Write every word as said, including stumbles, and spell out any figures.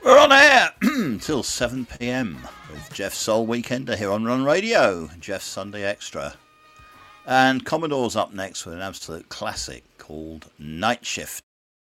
We're on air till seven p.m. with Jeff Soul Weekender here on Run Radio, Jeff's Sunday Extra. And Commodore's up next with an absolute classic called Night Shift.